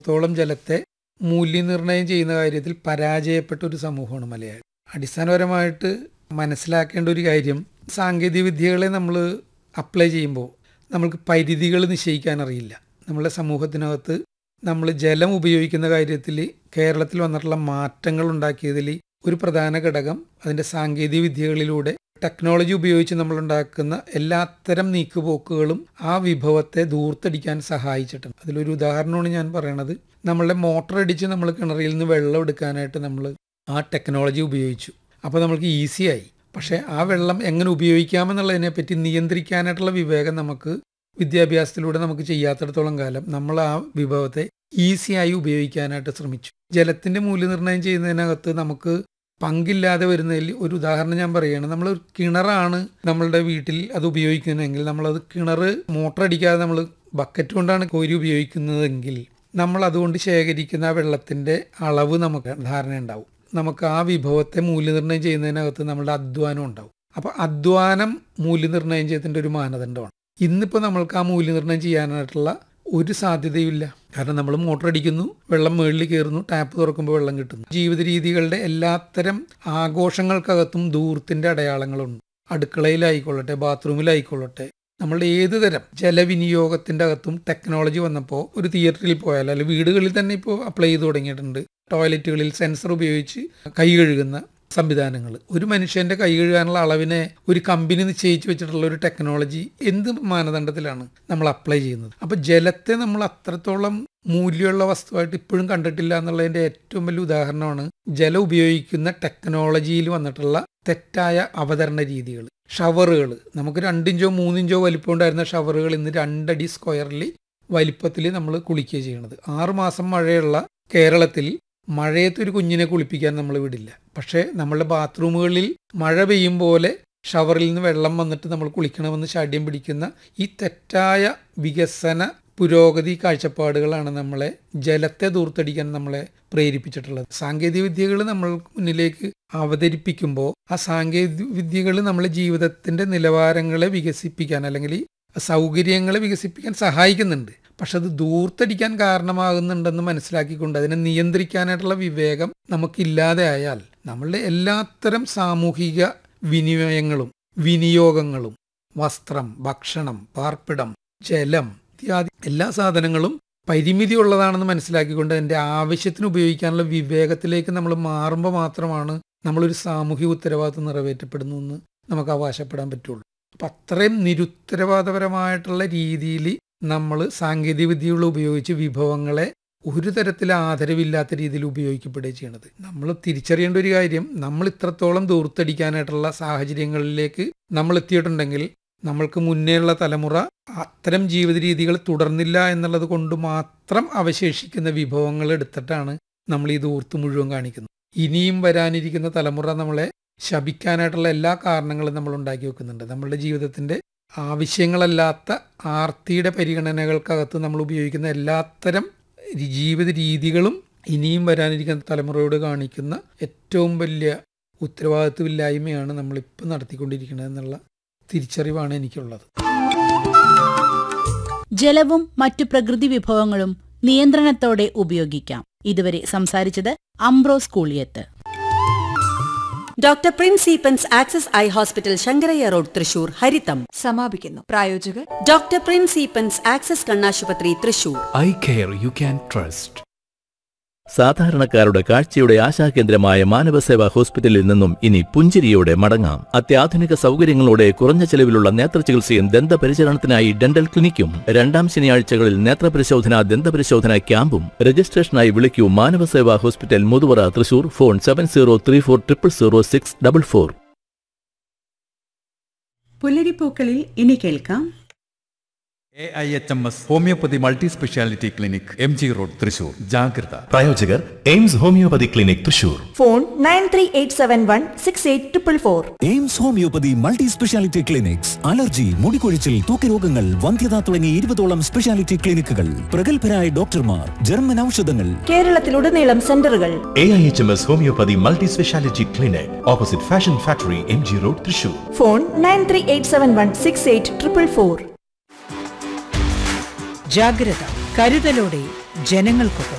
ത്തോളം ജലത്തെ മൂല്യനിർണ്ണയം ചെയ്യുന്ന കാര്യത്തിൽ പരാജയപ്പെട്ട ഒരു സമൂഹമാണ് മലയാളി. അടിസ്ഥാനപരമായിട്ട് മനസ്സിലാക്കേണ്ട ഒരു കാര്യം, സാങ്കേതിക വിദ്യകളെ നമ്മൾ അപ്ലൈ ചെയ്യുമ്പോൾ നമ്മൾക്ക് പരിധികൾ നിശ്ചയിക്കാൻ അറിയില്ല. നമ്മുടെ സമൂഹത്തിനകത്ത് നമ്മൾ ജലം ഉപയോഗിക്കുന്ന കാര്യത്തിൽ കേരളത്തിൽ വന്നിട്ടുള്ള മാറ്റങ്ങൾ ഉണ്ടാക്കിയതിൽ ഒരു പ്രധാന ഘടകം അതിൻ്റെ സാങ്കേതിക വിദ്യകളിലൂടെ ടെക്നോളജി ഉപയോഗിച്ച് നമ്മളുണ്ടാക്കുന്ന എല്ലാത്തരം നീക്കുപോക്കുകളും ആ വിഭവത്തെ ദൂർത്തടിക്കാൻ സഹായിച്ചിട്ടുണ്ട്. അതിലൊരു ഉദാഹരണമാണ് ഞാൻ പറയണത്. നമ്മളുടെ മോട്ടർ അടിച്ച് നമ്മൾ കിണറിൽ നിന്ന് വെള്ളം എടുക്കാനായിട്ട് നമ്മൾ ആ ടെക്നോളജി ഉപയോഗിച്ചു. അപ്പോൾ നമ്മൾക്ക് ഈസിയായി. പക്ഷേ ആ വെള്ളം എങ്ങനെ ഉപയോഗിക്കാമെന്നുള്ളതിനെപ്പറ്റി നിയന്ത്രിക്കാനായിട്ടുള്ള വിവേകം നമുക്ക് വിദ്യാഭ്യാസത്തിലൂടെ നമുക്ക് ചെയ്യാത്തിടത്തോളം കാലം നമ്മൾ ആ വിഭവത്തെ ഈസിയായി ഉപയോഗിക്കാനായിട്ട് ശ്രമിച്ചു. ജലത്തിൻ്റെ മൂല്യനിർണ്ണയം ചെയ്യുന്നതിനകത്ത് നമുക്ക് പങ്കില്ലാതെ വരുന്നതിൽ ഒരു ഉദാഹരണം ഞാൻ പറയുകയാണ്. നമ്മളൊരു കിണറാണ് നമ്മളുടെ വീട്ടിൽ അത് ഉപയോഗിക്കുന്നതെങ്കിൽ, നമ്മളത് കിണർ മോട്ടർ അടിക്കാതെ നമ്മൾ ബക്കറ്റ് കൊണ്ടാണ് കോരി ഉപയോഗിക്കുന്നതെങ്കിൽ, നമ്മൾ അതുകൊണ്ട് ശേഖരിക്കുന്ന ആ വെള്ളത്തിൻ്റെ അളവ് നമുക്ക് ധാരണ ഉണ്ടാവും. നമുക്ക് ആ വിഭവത്തെ മൂല്യനിർണ്ണയം ചെയ്യുന്നതിനകത്ത് നമ്മളുടെ അധ്വാനം ഉണ്ടാവും. അപ്പോൾ അധ്വാനം മൂല്യനിർണ്ണയം ചെയ്തതിൻ്റെ ഒരു മാനദണ്ഡമാണ്. ഇന്നിപ്പോൾ നമ്മൾക്ക് ആ മൂല്യനിർണ്ണയം ചെയ്യാനായിട്ടുള്ള ഒരു സാധ്യതയുമില്ല. കാരണം നമ്മൾ മോട്ടർ അടിക്കുന്നു, വെള്ളം മുകളിൽ കയറുന്നു, ടാപ്പ് തുറക്കുമ്പോൾ വെള്ളം കിട്ടുന്നു. ജീവിത രീതികളുടെ എല്ലാത്തരം ആഘോഷങ്ങൾക്കകത്തും ധൂർത്തിൻ്റെ അടയാളങ്ങളുണ്ട്. അടുക്കളയിലായിക്കൊള്ളട്ടെ, ബാത്റൂമിലായിക്കൊള്ളട്ടെ, നമ്മളുടെ ഏത് തരം ജലവിനിയോഗത്തിൻ്റെ അകത്തും ടെക്നോളജി വന്നപ്പോൾ ഒരു തിയേറ്ററിൽ പോയാൽ, അല്ലെങ്കിൽ വീടുകളിൽ തന്നെ ഇപ്പോൾ അപ്ലൈ ചെയ്ത് തുടങ്ങിയിട്ടുണ്ട്. ടോയ്ലറ്റുകളിൽ സെൻസർ ഉപയോഗിച്ച് കൈ കഴുകുന്ന സംവിധാനങ്ങൾ. ഒരു മനുഷ്യൻ്റെ കൈ കഴുകാനുള്ള അളവിനെ ഒരു കമ്പനി നിശ്ചയിച്ച് വെച്ചിട്ടുള്ള ഒരു ടെക്നോളജി എന്ത് മാനദണ്ഡത്തിലാണ് നമ്മൾ അപ്ലൈ ചെയ്യുന്നത്? അപ്പോൾ ജലത്തെ നമ്മൾ അത്രത്തോളം മൂല്യമുള്ള വസ്തുവായിട്ട് ഇപ്പോഴും കണ്ടിട്ടില്ല എന്നുള്ളതിൻ്റെ ഏറ്റവും വലിയ ഉദാഹരണമാണ് ജലം ഉപയോഗിക്കുന്ന ടെക്നോളജിയിൽ വന്നിട്ടുള്ള തെറ്റായ അവതരണ രീതികൾ. ഷവറുകൾ, നമുക്ക് 2 ഇഞ്ചോ 3 ഇഞ്ചോ വലിപ്പം ഉണ്ടായിരുന്ന ഷവറുകൾ ഇന്ന് 2 അടി സ്ക്വയറിൽ വലിപ്പത്തിൽ നമ്മൾ കുളിക്കുക ചെയ്യണത്. 6 മാസം മഴയുള്ള കേരളത്തിൽ മഴയത്ത് ഒരു കുഞ്ഞിനെ കുളിപ്പിക്കാൻ നമ്മൾ വിടില്ല. പക്ഷേ നമ്മളുടെ ബാത്റൂമുകളിൽ മഴ പെയ്യും പോലെ ഷവറിൽ നിന്ന് വെള്ളം വന്നിട്ട് നമ്മൾ കുളിക്കണമെന്ന് ശാഠ്യം പിടിക്കുന്ന ഈ തെറ്റായ വികസന പുരോഗതി കാഴ്ചപ്പാടുകളാണ് നമ്മളെ ജലത്തെ ദൂർത്തടിക്കാൻ നമ്മളെ പ്രേരിപ്പിച്ചിട്ടുള്ളത്. സാങ്കേതിക വിദ്യകൾ നമ്മൾ മുന്നിലേക്ക് അവതരിപ്പിക്കുമ്പോൾ ആ സാങ്കേതിക വിദ്യകൾ നമ്മളെ ജീവിതത്തിൻ്റെ നിലവാരങ്ങളെ വികസിപ്പിക്കാൻ, അല്ലെങ്കിൽ സൗകര്യങ്ങളെ വികസിപ്പിക്കാൻ സഹായിക്കുന്നുണ്ട്. പക്ഷെ അത് ദൂർത്തടിക്കാൻ കാരണമാകുന്നുണ്ടെന്ന് മനസ്സിലാക്കിക്കൊണ്ട് അതിനെ നിയന്ത്രിക്കാനായിട്ടുള്ള വിവേകം നമുക്കില്ലാതെ ആയാൽ നമ്മളുടെ എല്ലാത്തരം സാമൂഹിക വിനിമയങ്ങളും വിനിയോഗങ്ങളും, വസ്ത്രം, ഭക്ഷണം, പാർപ്പിടം, ജലം ഇത്യാദി എല്ലാ സാധനങ്ങളും പരിമിതി ഉള്ളതാണെന്ന് മനസ്സിലാക്കിക്കൊണ്ട് അതിൻ്റെ ആവശ്യത്തിന് ഉപയോഗിക്കാനുള്ള വിവേകത്തിലേക്ക് നമ്മൾ മാറുമ്പോൾ മാത്രമാണ് നമ്മളൊരു സാമൂഹിക ഉത്തരവാദിത്വം നിറവേറ്റപ്പെടുന്നു എന്ന് നമുക്ക് അവകാശപ്പെടാൻ പറ്റുള്ളൂ. അപ്പം അത്രയും നിരുത്തരവാദപരമായിട്ടുള്ള രീതിയിൽ നമ്മൾ സാങ്കേതിക വിദ്യകൾ ഉപയോഗിച്ച് വിഭവങ്ങളെ ഒരു തരത്തിൽ ആദരവില്ലാത്ത രീതിയിൽ ഉപയോഗിക്കപ്പെടുകയും ചെയ്യണത്. നമ്മൾ തിരിച്ചറിയേണ്ട ഒരു കാര്യം, നമ്മൾ ഇത്രത്തോളം ദൂർത്തടിക്കാനായിട്ടുള്ള സാഹചര്യങ്ങളിലേക്ക് നമ്മൾ എത്തിയിട്ടുണ്ടെങ്കിൽ നമ്മൾക്ക് മുന്നേയുള്ള തലമുറ അത്തരം ജീവിത രീതികൾ തുടർന്നില്ല എന്നുള്ളത് കൊണ്ട് മാത്രം അവശേഷിക്കുന്ന വിഭവങ്ങൾ എടുത്തിട്ടാണ് നമ്മൾ ഈ ദൂർത്ത് മുഴുവൻ കാണിക്കുന്നത്. ഇനിയും വരാനിരിക്കുന്ന തലമുറ നമ്മളെ ശപിക്കാനായിട്ടുള്ള എല്ലാ കാരണങ്ങളും നമ്മൾ ഉണ്ടാക്കി വെക്കുന്നുണ്ട്. നമ്മളുടെ ജീവിതത്തിൻ്റെ ആവശ്യങ്ങളല്ലാത്ത ആർത്തിയുടെ പരിഗണനകൾക്കകത്ത് നമ്മൾ ഉപയോഗിക്കുന്ന എല്ലാത്തരം ജീവിത രീതികളും ഇനിയും വരാനിരിക്കുന്ന തലമുറയോട് കാണിക്കുന്ന ഏറ്റവും വലിയ ഉത്തരവാദിത്വമില്ലായ്മയാണ് നമ്മളിപ്പോൾ നടത്തിക്കൊണ്ടിരിക്കുന്നത് എന്നുള്ള തിരിച്ചറിവാണ് എനിക്കുള്ളത്. ജലവും മറ്റു പ്രകൃതി വിഭവങ്ങളും നിയന്ത്രണത്തോടെ ഉപയോഗിക്കാം. ഇതുവരെ സംസാരിച്ചത് Ambrose Kooliyath. Doctor Prince Eappen's access eye hospital Sankaraiah road Thrissur ഹരിതം സമാപിക്കുന്നു. പ്രായോജകർ ഡോക്ടർ പ്രിൻസ് ഈപ്പൻസ് ആക്സസ് കണ്ണാശുപത്രി Thrissur. Eye care you can trust. സാധാരണക്കാരുടെ കാഴ്ചയുടെ ആശാകേന്ദ്രമായ മാനവസേവാ ഹോസ്പിറ്റലിൽ നിന്നും ഇനി പുഞ്ചിരിയോടെ മടങ്ങാം. അത്യാധുനിക സൗകര്യങ്ങളോടെ കുറഞ്ഞ ചെലവിലുള്ള നേത്രചികിത്സയും ദന്തപരിചരണത്തിനായി ഡെന്റൽ ക്ലിനിക്കും. 2ാം ശനിയാഴ്ചകളിൽ നേത്രപരിശോധന, ദന്തപരിശോധന ക്യാമ്പും. രജിസ്ട്രേഷനായി വിളിക്കൂ മാനവസേവാ ഹോസ്പിറ്റൽ മുതുവറ തൃശൂർ. ഫോൺ 7034000644. പുലരിപ്പൂക്കളിൽ ഇനി കേൾക്കാം AIHMS homeopathy multi speciality clinic, MG road Thrissur. ജാഗ്രത. പ്രായോജകർ AIIMS homeopathy clinic Thrissur. Phone 9387168444. AIIMS homeopathy multi speciality clinics. Allergy, മുടികൊഴിച്ചിൽ, തൂക്കരോഗങ്ങൾ, വന്ധ്യത തുടങ്ങി 20ഓളം സ്പെഷ്യാലിറ്റി ക്ലിനിക്കുകൾ. പ്രഗത്ഭരായ ഡോക്ടർമാർ, ജർമ്മൻ ഔഷധങ്ങൾ. കേരളത്തിലുടനീളം സെന്ററുകൾ. AIHMS homeopathy multi speciality clinic, opposite fashion factory, MG road Thrissur. Phone 9387168444. ജാഗ്രത, കരുതലോടെ ജനങ്ങൾക്കൊപ്പം.